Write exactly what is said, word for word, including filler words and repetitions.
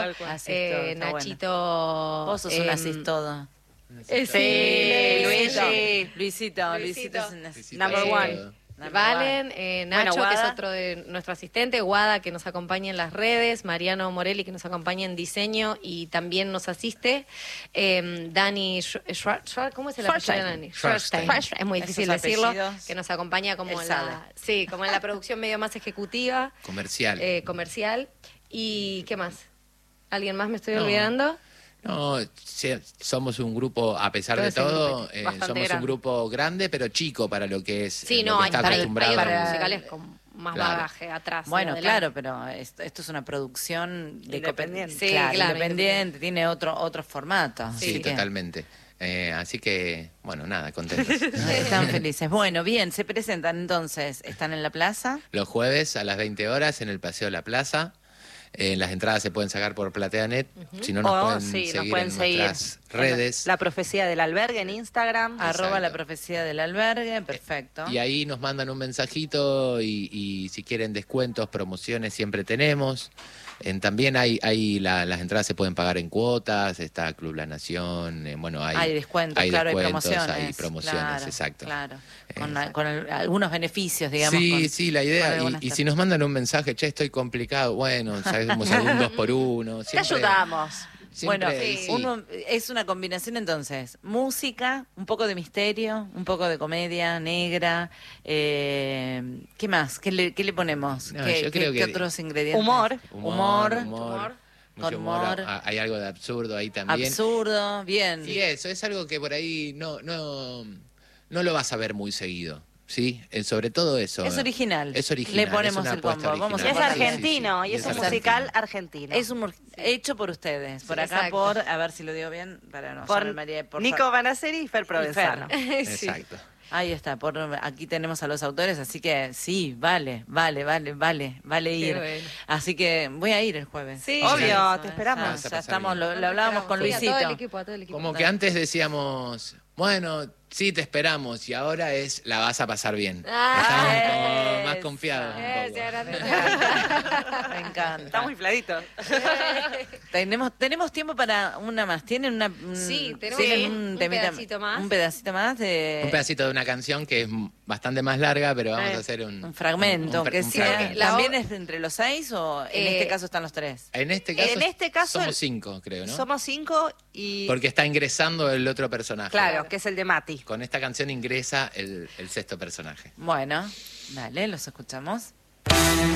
Tal cual. Así eh, todo, está Nachito. bueno. Vos sos un eh, asís todo. eh, Sí, Luisito. Luigi. Luisito, Luisito, Luisito. es un asís. Number Eh, one. Valen, eh, Nacho, Bueno, que es Guada. otro de nuestro asistente, Guada, que nos acompaña en las redes, Mariano Morelli, que nos acompaña en diseño y también nos asiste, eh, Dani Sch- Schwar- Schwar- ¿cómo es el apellido de Dani? Schwarstein. Schwarstein. Es muy Esos difícil decirlo, apellidos. que nos acompaña como Él en sabe. la, sí, como en la producción medio más ejecutiva, Comercial. eh, comercial. ¿Y qué más? ¿Alguien más me estoy No. olvidando? No, se- somos un grupo, a pesar de Todo ese todo, grupito, eh, bastante somos grande. un grupo grande, pero chico para lo que es. Sí, eh, lo no, que hay, está hay, hay acostumbrado. otros Para- musicales con más Claro. bagaje atrás. y Bueno, adelante. claro, pero esto, esto es una producción de Independiente. cope- Sí, claro, claro, independiente, tiene otro otro formato. Sí, así que totalmente. Eh, así que, bueno, nada, contentos. están felices. Bueno, bien, se presentan entonces, están en la plaza. Los jueves a las veinte horas en el Paseo de la Plaza. Eh, las entradas se pueden sacar por PlateaNet. Si no, nos O, pueden sí, seguir nos pueden en seguir nuestras en redes. La profecía del albergue en Instagram. Arroba la Exacto. profecía del albergue, perfecto. Y ahí nos mandan un mensajito y, y si quieren descuentos, promociones, siempre tenemos. En, también hay, hay la- las entradas se pueden pagar en cuotas, está Club La Nación, eh, bueno, hay, Hay descuentos, hay claro, descuentos, hay promociones. hay promociones, claro, exacto. Claro, Eh, con, con al- algunos beneficios, digamos. Sí, con- sí, la con idea. algunas Y, y si nos mandan un mensaje, che, estoy complicado, bueno, sabemos algún dos por uno. Te siempre- ayudamos. siempre- Bueno, sí. uno, es una combinación entonces, música, un poco de misterio, un poco de comedia negra, eh, ¿qué más? ¿Qué le, qué le ponemos? No, ¿Qué, yo qué- creo qué que- otros ingredientes? Humor. Humor, humor, mucho con humor. humor. Ah, hay algo de absurdo ahí también. absurdo, bien. Y eso es algo que por ahí no, no, no lo vas a ver muy seguido, ¿sí? Eh, sobre todo eso. Es original. Es original. Le es ponemos una el apuesta combo. Vamos Y a es original. ponerle. argentino, y es un argentino. musical argentino. Es un mur- hecho por ustedes, por Sí, acá exacto. por, a ver si lo digo bien, para no por llamar María, por Nico fa- Banaceri y Fer Provenzano. Sí. Exacto. Ahí está, por aquí tenemos a los autores, así que sí, vale, vale, vale, vale, vale Qué ir. bueno. Así que voy a ir el jueves. Sí, Obvio, Ya, te ya, esperamos. Ya, Vas a pasar estamos, bien. lo, lo hablábamos con Sí, a todo el Luisito. equipo, a todo el equipo. Como que antes decíamos, bueno, sí, te esperamos, y ahora es, la vas a pasar bien. Ah, Estamos como más eso. confiados un Eh, poco. sí, ahora Me te- encanta. Me encanta. Estamos infladitos. Tenemos, tenemos tiempo para una más. ¿Tienen una un- Sí, tenemos tienen un- un temita- pedacito más. Un pedacito más de Un pedacito de una canción que es bastante más larga, pero vamos Eh, a hacer un... un fragmento, un fra- que un sea. fragmento. La ¿También o- es entre los seis o en Eh, este caso están los tres? En este caso, En este caso, somos el- cinco, creo, ¿no? Somos cinco y... Porque está ingresando el otro personaje. Claro, que es el de Mati. Con esta canción ingresa el, el sexto personaje. Bueno, dale, los escuchamos.